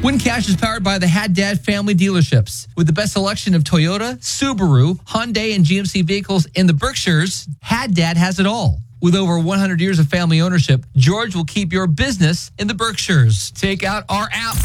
Win Cash is powered by the Haddad family dealerships. With the best selection of Toyota, Subaru, Hyundai, and GMC vehicles in the Berkshires, Haddad has it all. With over 100 years of family ownership, George will keep your business in the Berkshires. Take out our app